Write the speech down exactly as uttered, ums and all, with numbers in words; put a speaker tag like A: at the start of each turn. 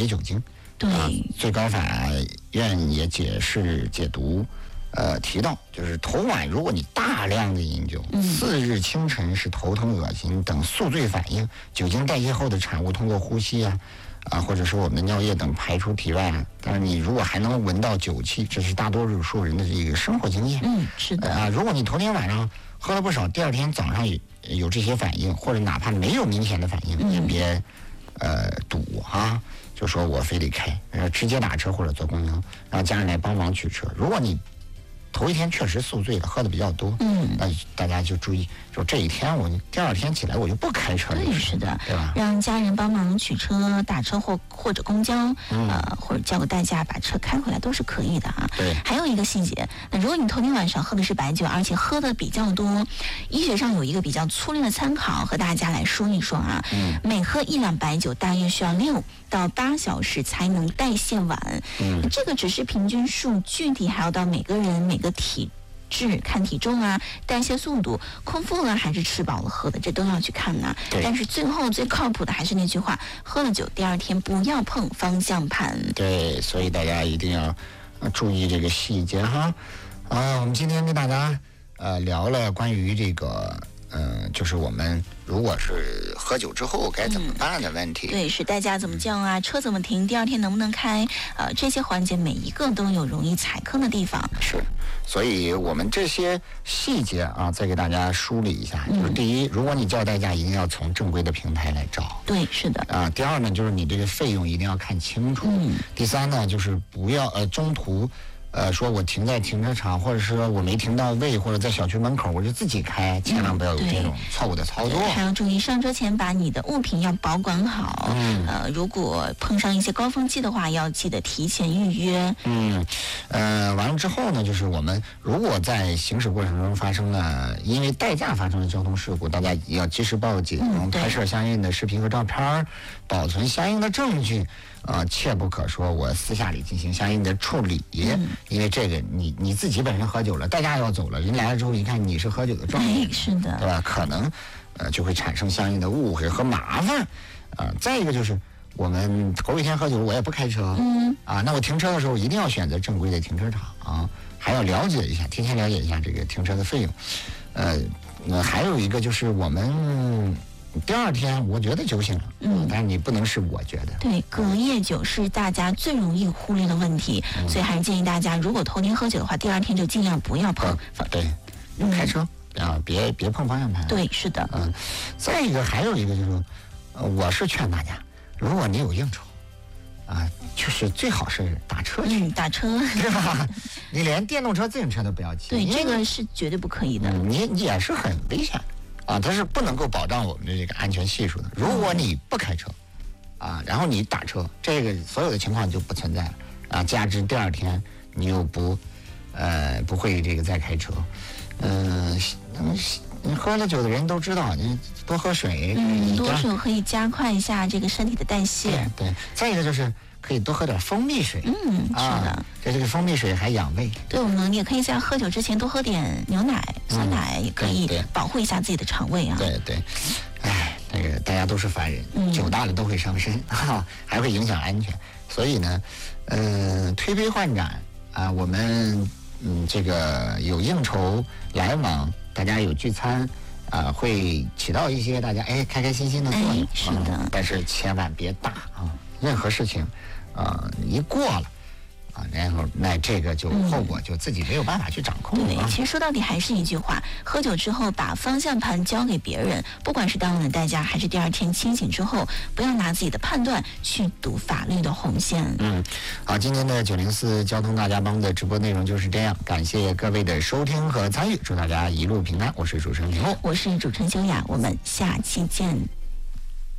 A: 为酒精。
B: 对、
A: 啊，最高法院也解释解读，呃，提到就是头晚如果你大量的饮酒，
B: 嗯、
A: 次日清晨是头疼、恶心等宿醉反应，酒精代谢后的产物通过呼吸啊。啊，或者说我们的尿液等排出体外啊，但是你如果还能闻到酒气，这是大多数人的这个生活经验。
B: 嗯，是的。
A: 啊，如果你头天晚上喝了不少，第二天早上有有这些反应，或者哪怕没有明显的反应，
B: 嗯、
A: 也别呃赌哈，就说我非得开，呃，直接打车或者坐公交，让家人来帮忙取车。如果你头一天确实宿醉了，喝的比较多，
B: 嗯，
A: 那大家就注意，就这一天我第二天起来我就不开车了，
B: 对，是的，
A: 对吧？
B: 让家人帮忙取车、打车或或者公交，
A: 嗯、
B: 呃，或者叫个代驾把车开回来都是可以的啊。
A: 对，
B: 还有一个细节，那如果你头天晚上喝的是白酒，而且喝的比较多，医学上有一个比较粗略的参考，和大家来说一说啊。
A: 嗯，
B: 每喝一两白酒，大约需要六到八小时才能代谢完。
A: 嗯，
B: 这个只是平均数，具体还要到每个人每个体质看体重啊，代谢速度，空腹了还是吃饱了喝的，这都要去看呐、啊。但是最后最靠谱的还是那句话，喝了酒第二天不要碰方向盘。
A: 对，所以大家一定要注意这个细节哈。啊，我们今天跟大家呃聊了关于这个嗯、呃，就是我们如果是喝酒之后该怎么办的问题。
B: 嗯、对，是代驾怎么叫啊，车怎么停，第二天能不能开？呃，这些环节每一个都有容易踩坑的地方。
A: 是，所以我们这些细节啊，再给大家梳理一下。就是第一，如果你叫代驾，一定要从正规的平台来找。
B: 对，是的。
A: 啊，第二呢，就是你这个费用一定要看清楚。
B: 嗯。
A: 第三呢，就是不要呃中途。呃，说我停在停车场，或者是说我没停到位，或者在小区门口，我就自己开，千万不要有这种错误的操作。
B: 还要注意上车前把你的物品要保管好。
A: 嗯。
B: 呃，如果碰上一些高峰期的话，要记得提前预约。
A: 嗯。呃，完了之后呢，就是我们如果在行驶过程中发生了因为代驾发生了交通事故，大家要及时报警，
B: 嗯、
A: 拍摄相应的视频和照片，保存相应的证据。啊、呃，切不可说我私下里进行相应的处理，
B: 嗯、
A: 因为这个你你自己本身喝酒了，代驾要走了，人来了之后一看你是喝酒的状态、
B: 哎，是的，
A: 对吧？可能呃就会产生相应的误会和麻烦。啊、呃，再一个就是我们头一天喝酒，我也不开车，
B: 嗯，
A: 啊，那我停车的时候一定要选择正规的停车场，啊、还要了解一下，提前了解一下这个停车的费用。呃，那还有一个就是我们。第二天我觉得酒醒了，
B: 嗯，
A: 但是你不能是我觉得。
B: 对，隔夜酒是大家最容易忽略的问题，嗯、所以还是建议大家，如果头天喝酒的话，第二天就尽量不要碰。
A: 嗯、对，嗯、开车啊，别别碰方向盘。
B: 对，是的。
A: 嗯，再一个还有一个就是，呃，我是劝大家，如果你有应酬，啊，就是最好是打车去，
B: 嗯，打车，
A: 对吧？你连电动车、自行车都不要骑。
B: 对，这个是绝对不可以的。
A: 嗯、你你也是很危险的。啊，它是不能够保障我们的这个安全系数的。如果你不开车，啊，然后你打车，这个所有的情况就不存在了啊。加之第二天你又不，呃，不会这个再开车，嗯、呃，你喝了酒的人都知道，你多喝水，
B: 嗯，多水可以加快一下这个身体的代谢。
A: 对，对再一个就是可以多喝点蜂蜜水，
B: 嗯，是的，
A: 啊、这这个蜂蜜水还养胃。
B: 对，我们也可以在喝酒之前多喝点牛奶、酸奶，也可以保护一下自己的肠胃啊。
A: 对对，哎，那个大家都是凡人，
B: 嗯、
A: 酒大了都会伤身，哈，还会影响安全。所以呢，呃，推杯换盏啊，我们嗯这个有应酬来往，大家有聚餐。啊，会起到一些大家哎开开心心的作用，
B: 哎、是的、
A: 嗯，但是千万别大啊！任何事情，啊、呃，一过了，啊，然后那这个就后果就自己没有办法去掌控、
B: 嗯。对，
A: 啊、
B: 其实说到底还是一句话：喝酒之后把方向盘交给别人，不管是当晚的代驾，还是第二天清醒之后，不要拿自己的判断去赌法律的红线。
A: 嗯，好，今天的九零四交通大家帮的直播内容就是这样，感谢各位的收听和参与，祝大家一路平安。我是主持人平路，
B: 我是主持人修雅，我们下期见。